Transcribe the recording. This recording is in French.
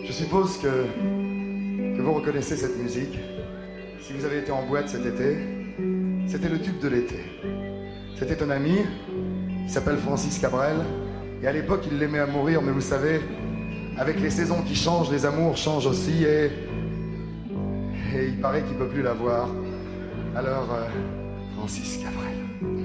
Je suppose que vous reconnaissez cette musique. Si vous avez été en boîte cet été, c'était le tube de l'été. C'était un ami, il s'appelle Francis Cabrel, et à l'époque il l'aimait à mourir, mais vous savez, avec les saisons qui changent, les amours changent aussi, et il paraît qu'il peut plus la voir. Alors, Francis Cabrel.